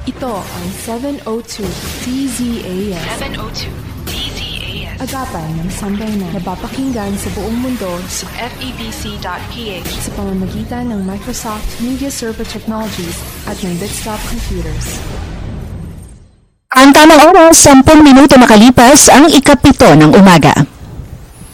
Ito ang 702 DZAS. 702 DZAS. Agapay ng sambayanan. Napapakinggan sa buong mundo sa FEBC.ph sa pamamagitan ng Microsoft Media Server Technologies at ng Desktop Computers. Ang tamang oras, 10 minuto makalipas ang 7 ng umaga.